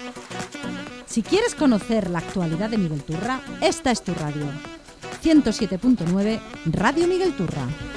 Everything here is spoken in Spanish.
Si quieres conocer la actualidad de Miguel Turra, esta es tu radio. 107.9 Radio Miguel Turra.